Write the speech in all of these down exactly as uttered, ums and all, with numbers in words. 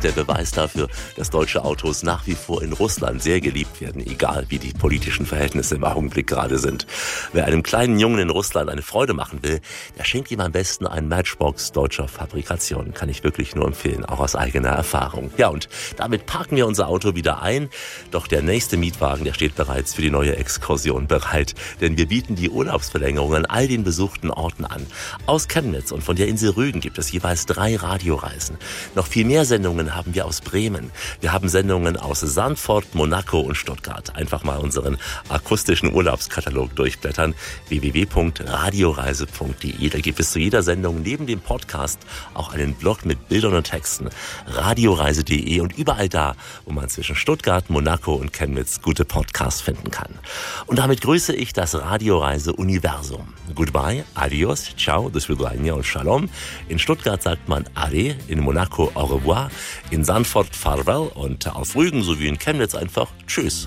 ist der Beweis dafür, dass deutsche Autos nach wie vor in Russland sehr geliebt werden, egal wie die politischen Verhältnisse im Augenblick gerade sind. Wer einem kleinen Jungen in Russland eine Freude machen will, der schenkt ihm am besten einen Matchbox deutscher Fabrikation. Kann ich wirklich nur empfehlen, auch aus eigener Erfahrung. Ja, und damit parken wir unser Auto wieder ein. Doch der nächste Mietwagen, der steht bereits für die neue Exkursion bereit. Denn wir bieten die Urlaubsverlängerung an all den besuchten Orten an. Aus Chemnitz und von der Insel Rügen gibt es jeweils drei Radioreisen. Noch viel mehr Sendungen haben wir aus Bremen. Wir haben Sendungen aus Sandford, Monaco und Stuttgart. Einfach mal unseren akustischen Urlaubskatalog durchblättern. w w w punkt radioreise punkt d e. Da gibt es zu jeder Sendung neben dem Podcast auch einen Blog mit Bildern und Texten. radioreise punkt d e und überall da, wo man zwischen Stuttgart, Monaco und Chemnitz gute Podcasts finden kann. Und damit grüße ich das Radioreise-Universum. Goodbye, adios, ciao, do svidania und shalom. In Stuttgart sagt man Ade, in Monaco au revoir, in Sandford farewell und auf Rügen sowie in Chemnitz einfach Tschüss.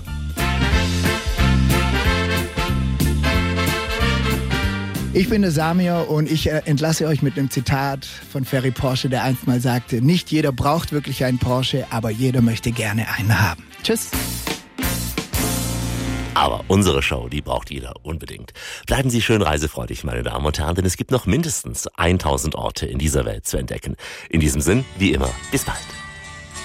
Ich bin der Samir und ich äh, entlasse euch mit einem Zitat von Ferry Porsche, der einst mal sagte: Nicht jeder braucht wirklich einen Porsche, aber jeder möchte gerne einen haben. Tschüss. Aber unsere Show, die braucht jeder unbedingt. Bleiben Sie schön reisefreudig, meine Damen und Herren, denn es gibt noch mindestens tausend Orte in dieser Welt zu entdecken. In diesem Sinn, wie immer, bis bald.